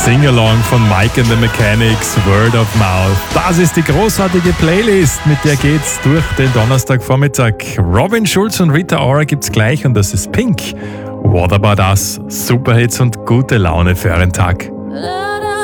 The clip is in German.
Sing-Along von Mike and the Mechanics, Word of Mouth. Das ist die großartige Playlist, mit der geht's durch den Donnerstagvormittag. Robin Schulz und Rita Ora gibt's gleich und das ist Pink. What About Us? Superhits und gute Laune für einen Tag.